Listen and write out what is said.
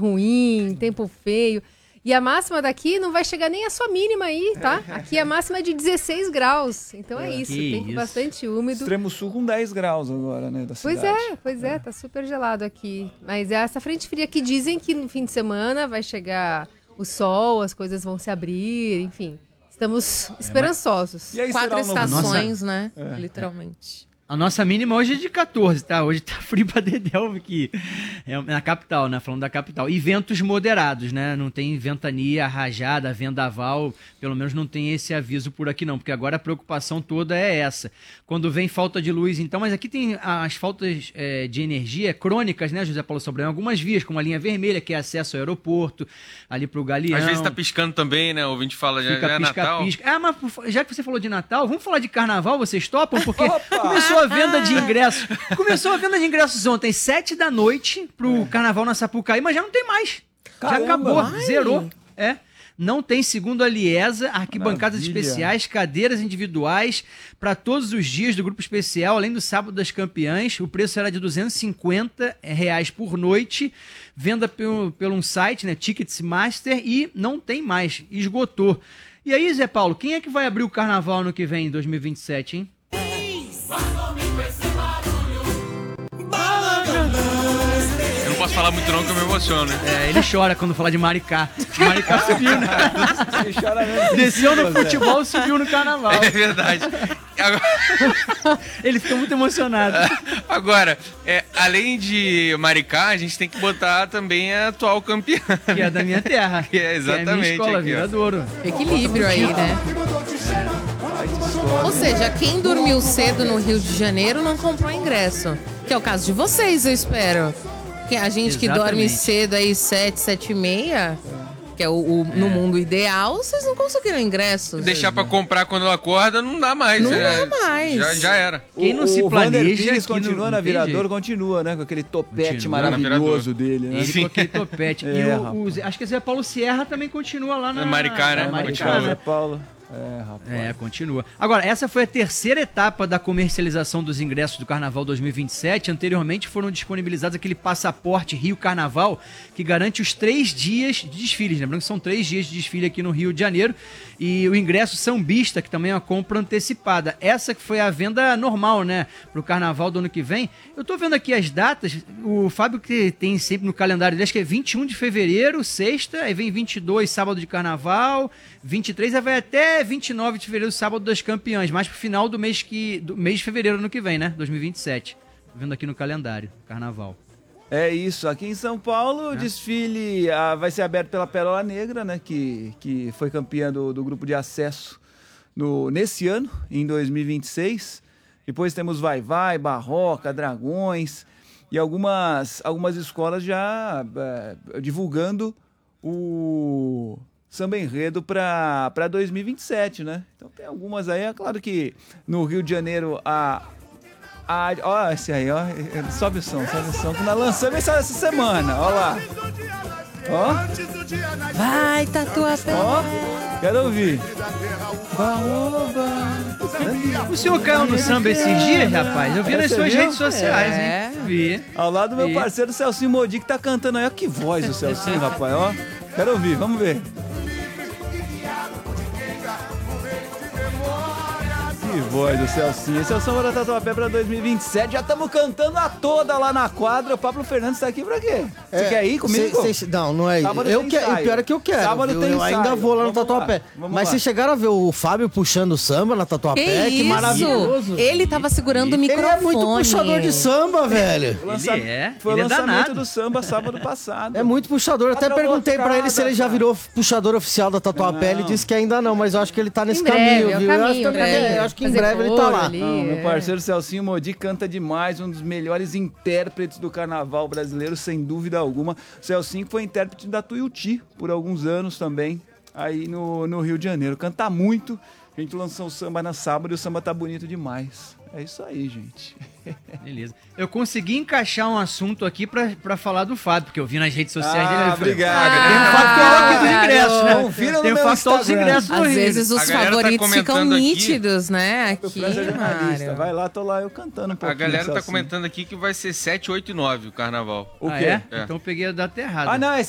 ruim, tempo feio. E a máxima daqui não vai chegar nem a sua mínima aí, tá? Aqui a máxima é de 16 graus. Então é isso, tempo bastante úmido. Extremo sul com 10 graus agora, né, da cidade. Pois é, tá super gelado aqui. Mas é essa frente fria que dizem que no fim de semana vai chegar o sol, as coisas vão se abrir, enfim. Estamos esperançosos. E aí, 4 estações, né? É. Literalmente. A nossa mínima hoje é de 14, tá? Hoje tá frio pra dedéu aqui. É na capital, né? Falando da capital. E ventos moderados, né? Não tem ventania, rajada, vendaval. Pelo menos não tem esse aviso por aqui não. Porque agora a preocupação toda é essa. Quando vem falta de luz, então... Mas aqui tem as faltas de energia crônicas, né, José Paulo Sobrinho? Algumas vias, como a linha vermelha, que é acesso ao aeroporto, ali pro Galeão. Às vezes tá piscando também, né? O ouvinte fala, já é Natal. Pisca. Ah, mas já que você falou de Natal, vamos falar de Carnaval? Vocês topam? Porque começou a venda de ingressos. Começou a venda de ingressos ontem, 7 da noite, pro Carnaval na Sapucaí, mas já não tem mais. Caramba, já acabou, ai. zerou. Não tem, segundo a Liesa, arquibancadas Maravilha. especiais, cadeiras individuais para todos os dias do grupo especial, além do sábado das campeãs. O preço era de R$250 por noite, venda pelo um site, né, Tickets Master, e não tem mais, esgotou. E aí, Zé Paulo, quem é que vai abrir o Carnaval no que vem, em 2027, hein? Eu não posso falar muito não que eu me emociono, né? Ele chora quando fala de Maricá. Maricá subiu, né? Ele chora mesmo. Desceu no futebol, subiu no Carnaval. É verdade. Ele ficou muito emocionado. Agora, além de Maricá, a gente tem que botar também a atual campeã. Que é da minha terra. Que é exatamente Que é a minha escola, aqui, ó. Viradouro. Equilíbrio aí, né? Ou seja, quem dormiu cedo no Rio de Janeiro não comprou ingresso. Que é o caso de vocês, eu espero. Que a gente que dorme Exatamente. cedo aí, 7h30, que é no mundo ideal, vocês não conseguiram ingresso. Deixar pra comprar quando ela acorda, não dá mais. Não dá mais. Já era. Quem não se o Vander planeja Pires aqui continua não na tem Viradouro, jeito. continua, né? Com aquele topete Continua na maravilhoso Viradouro. dele, né? Ele com aquele topete. Rapaz. Acho que o Zé Paulo Sierra também continua lá na Maricá, né? Maricá, Zé né? Paulo. Rapaz. Continua. Agora, essa foi a terceira etapa da comercialização dos ingressos do Carnaval 2027. Anteriormente foram disponibilizados aquele passaporte Rio Carnaval, que garante os 3 dias de desfiles. Lembrando que são 3 dias de desfile aqui no Rio de Janeiro. E o ingresso sambista, que também é uma compra antecipada. Essa que foi a venda normal, né? Pro Carnaval do ano que vem. Eu tô vendo aqui as datas. O Fábio, que tem sempre no calendário dele, acho que é 21 de fevereiro, sexta. Aí vem 22, sábado de Carnaval. 23, aí vai até 29 de fevereiro, sábado das campeãs, mais pro final do mês de fevereiro ano que vem, né? 2027. Tô vendo aqui no calendário, Carnaval. É isso, aqui em São Paulo o desfile vai ser aberto pela Pérola Negra, né? Que foi campeã do grupo de acesso nesse ano, em 2026. Depois temos Vai Vai, Barroca, Dragões e algumas escolas já divulgando o Samba Enredo para 2027, né? Então tem algumas aí, é claro que no Rio de Janeiro ó, esse aí, ó, sobe o som, que nós lançamos essa semana, ó lá. Ó, Vai, Tatuapé. ó, quero ouvir. O senhor caiu no samba esses dias, rapaz? Eu vi nas Você suas viu? redes sociais, É. hein? Vi. Ao lado do meu parceiro Celcinho Modi, que tá cantando aí, ó, que voz o Celcinho, rapaz, ó. Quero ouvir, vamos ver. Que voz do Celcinho. Esse é o Samba da Tatuapé pra 2027. Já estamos cantando a toda lá na quadra. O Pablo Fernandes tá aqui pra quê? Você quer ir comigo? Não é. Sábado Eu tem quero. O ensaio. pior é que eu quero. Sábado viu? tem Eu ainda ensaio. vou lá no Vamos Tatuapé. lá, vamos Mas lá. vocês chegaram a ver o Fábio puxando samba na Tatuapé? Que isso? maravilhoso. Ele tava segurando o Ele microfone. é muito puxador de samba, velho. Foi o Ele é lançamento danado. do samba sábado passado. É muito puxador. Eu até Outra perguntei pra ele se ele já cara. virou puxador oficial da Tatuapé. Ele disse que ainda não, mas eu acho que ele tá nesse Em breve, caminho, é o viu? caminho, Eu acho que em fazer breve ele tá coro lá. ali, Não, meu é. parceiro Celcinho Modi canta demais, um dos melhores intérpretes do carnaval brasileiro, sem dúvida alguma. O Celcinho foi intérprete da Tuiuti por alguns anos também, aí no Rio de Janeiro. Canta muito, a gente lançou o samba na sábado e o samba tá bonito demais. É isso aí, gente. Beleza. Eu consegui encaixar um assunto aqui pra falar do Fábio, porque eu vi nas redes sociais dele. Eu falei, obrigado. Tem um factual aqui dos ingressos, né? Confira no Tem um meu factual dos Instagram. ingressos do Às Rio. vezes A os galera tá favoritos ficam comentando aqui. nítidos, né? O Aqui, França é jornalista. Mário. Vai lá, tô lá eu cantando um pouquinho. A galera tá Celcinho. comentando aqui que vai ser 7, 8 e 9 o carnaval. O Ah, quê? é? É. Então eu peguei a data errada. Ah, não, é